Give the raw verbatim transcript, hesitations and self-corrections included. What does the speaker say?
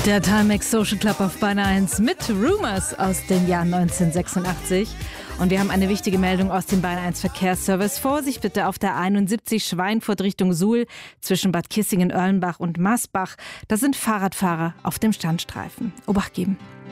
Der Timex Social Club auf Bayern eins mit Rumors aus dem Jahr neunzehnhundertsechsundachtzig. Und wir haben eine wichtige Meldung aus dem Bayern eins Verkehrsservice. Vorsicht bitte auf der einundsiebzig Schweinfurt Richtung Suhl zwischen Bad Kissingen, Erlenbach und Masbach. Da sind Fahrradfahrer auf dem Standstreifen. Obacht geben.